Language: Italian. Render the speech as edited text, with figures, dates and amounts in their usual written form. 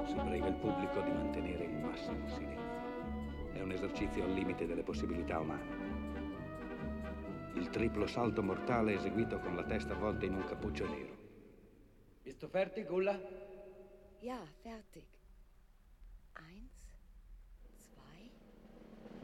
Si prega il pubblico di mantenere il massimo silenzio. È un esercizio al limite delle possibilità umane. Il triplo salto mortale eseguito con la testa avvolta in un cappuccio nero. Bist du fertig, Ulla? Ja, fertig. 1,